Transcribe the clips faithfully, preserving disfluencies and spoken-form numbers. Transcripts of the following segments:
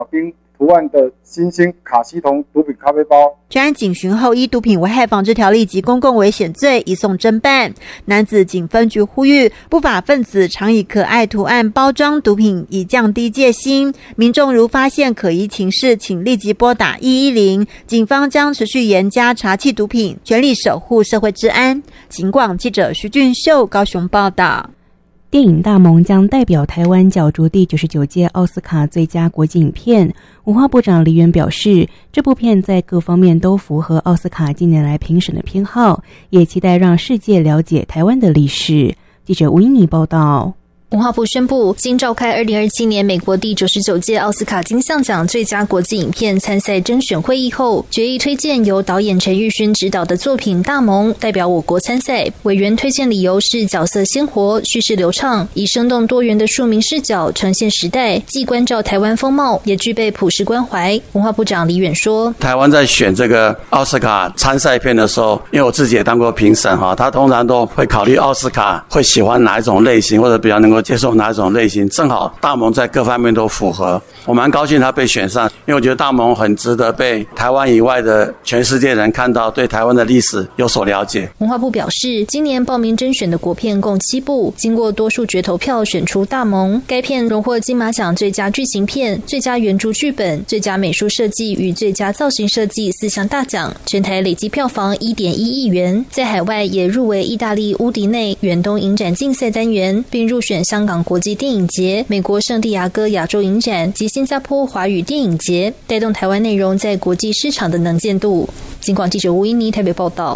冰图案的新兴卡西酮毒品咖啡包。 专案警询后，依毒品危害防治条例及公共危险罪移送侦办。楠梓警分局呼吁，不法分子常以可爱图案包装毒品，以降低戒心。民众如发现可疑情事，请立即拨打一一零，警方将持续严加查缉毒品，全力守护社会治安。警广记者徐俊秀高雄报道。 电影《大盟》将代表台湾角逐第九十九届奥斯卡最佳国际影片。文化部长李远表示，这部片在各方面都符合奥斯卡近年来评审的偏好，也期待让世界了解台湾的历史。记者吴英妮报道。 文化部宣布，经召开二零二七年美国第九十九届奥斯卡金像奖最佳国际影片参赛甄选会议后，决议推荐由导演陈玉勋执导的作品《大盟》代表我国参赛。委员推荐理由是角色鲜活、叙事流畅，以生动多元的庶民视角呈现时代，既关照台湾风貌，也具备普世关怀。文化部长李远说， 台湾在选这个奥斯卡参赛片的时候，因为我自己也当过评审哈，他通常都会考虑奥斯卡会喜欢哪一种类型，或者比较能够接受哪一种类型，正好大盟在各方面都符合，我蛮高兴他被选上，因为我觉得大盟很值得被台湾以外的全世界人看到，对台湾的历史有所了解。 文化部表示，今年报名甄选的国片共七部，经过多数决投票选出大盟。该片荣获金马奖最佳剧情片、最佳原著剧本、最佳美术设计与最佳造型设计四项大奖，全台累计票房 一点一亿元，在海外也入围意大利乌迪内远东影展竞赛单元，并入选香港国际电影节、美国圣地亚哥亚洲影展及新加坡华语电影节，带动台湾内容在国际市场的能见度。警广记者吴英妮台北报道。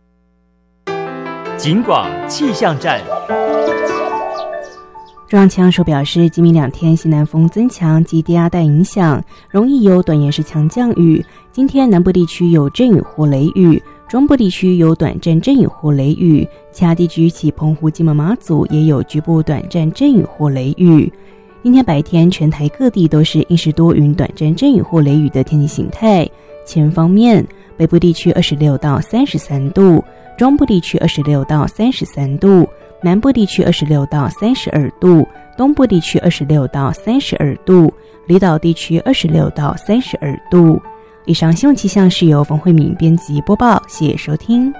警广气象站。 中央气象署表示，今明两天西南风增强及低压带影响，容易有短延时强降雨。今天南部地区有阵雨或雷雨，中部地区有短暂阵雨或雷雨，其他地区及澎湖、金门、马祖也有局部短暂阵雨或雷雨。今天白天全台各地都是阴时多云、短暂阵雨或雷雨的天气形态。气温方面，北部地区二十六到三十三度，中部地区二十六到三十三度，南部地区二十六到三十二度，东部地区二十六到三十二度，离岛地区二十六到三十二度。以上新闻气象是由冯慧敏编辑播报，谢谢收听。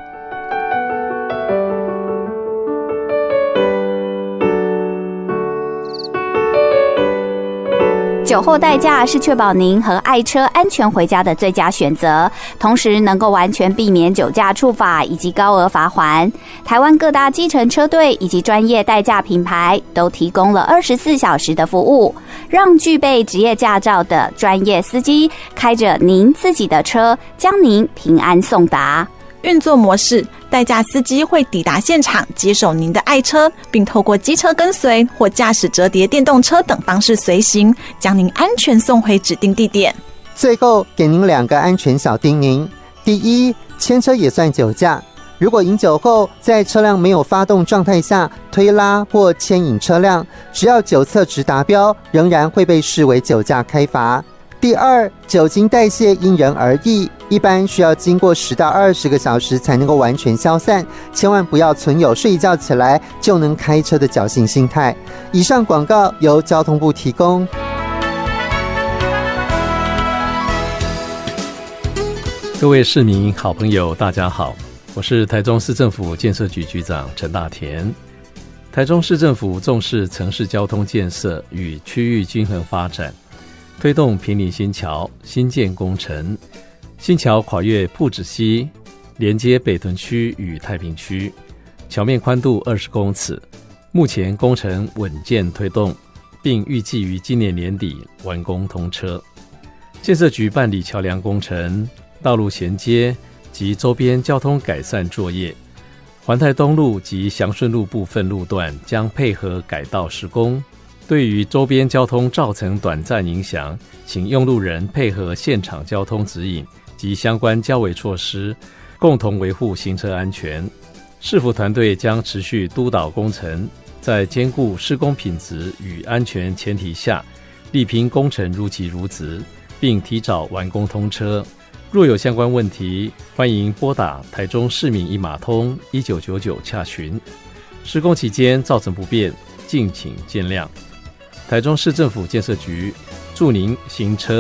酒后代驾是确保您和爱车安全回家的最佳选择，同时能够完全避免酒驾处罚以及高额罚锾。台湾各大计程车队以及专业代驾品牌都提供了二十四小时的服务，让具备职业驾照的专业司机开着您自己的车，将您平安送达。 运作模式，代驾司机会抵达现场接手您的爱车，并透过机车跟随或驾驶折叠电动车等方式随行，将您安全送回指定地点。 最后给您两个安全小叮咛：第一，牵车也算酒驾，如果饮酒后在车辆没有发动状态下推拉或牵引车辆，只要酒测值达标，仍然会被视为酒驾开罚。第二，酒精代谢因人而异，一般需要经过十到二十个小时才能够完全消散，千万不要存有睡一觉起来就能开车的侥幸心态。以上广告由交通部提供。 各位市民好朋友大家好，我是台中市政府建设局局长陈大田。台中市政府重视城市交通建设与区域均衡发展，推动坪林新桥新建工程，新桥跨越朴子溪，连接北屯区与太平区，桥面宽度二十公尺，目前工程稳健推动，并预计于今年年底完工通车。建设局办理桥梁工程、道路衔接及周边交通改善作业，环泰东路及祥顺路部分路段将配合改道施工。对于周边交通造成短暂影响，请用路人配合现场交通指引及相关交维措施，共同维护行车安全。市府团队将持续督导工程，在兼顾施工品质与安全前提下，力拼工程如期如质，并提早完工通车。若有相关问题，欢迎拨打台中市民一码通一九九九洽询。施工期间造成不便，敬请见谅。台中市政府建设局祝您行车